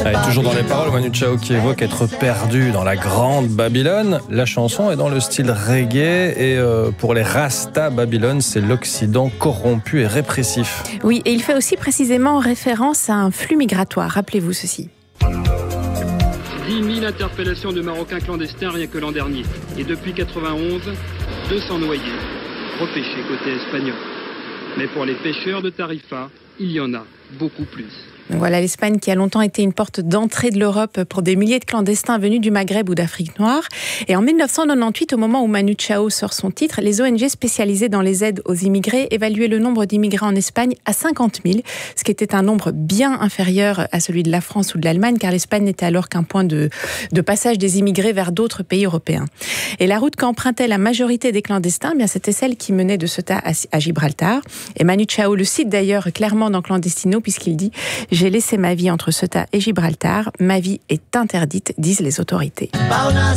Allez, toujours dans les paroles, Manu Chao qui évoque être perdu dans la grande Babylone. La chanson est dans le style reggae et pour les Rasta, Babylone, c'est l'Occident corrompu et répressif. Oui, et il fait aussi précisément référence à un flux migratoire. Rappelez-vous ceci. 10 000 interpellations de Marocains clandestins rien que l'an dernier. Et depuis 91, 200 noyés, repêchés côté espagnol. Mais pour les pêcheurs de Tarifa, il y en a beaucoup plus. Voilà l'Espagne qui a longtemps été une porte d'entrée de l'Europe pour des milliers de clandestins venus du Maghreb ou d'Afrique noire. Et en 1998, au moment où Manu Chao sort son titre, les ONG spécialisées dans les aides aux immigrés évaluaient le nombre d'immigrés en Espagne à 50 000, ce qui était un nombre bien inférieur à celui de la France ou de l'Allemagne, car l'Espagne n'était alors qu'un point de passage des immigrés vers d'autres pays européens. Et la route qu'empruntait la majorité des clandestins, bien c'était celle qui menait de Ceuta à Gibraltar. Et Manu Chao le cite d'ailleurs clairement dans Clandestino, puisqu'il dit « J'ai laissé ma vie entre Ceuta et Gibraltar. Ma vie est interdite, disent les autorités. »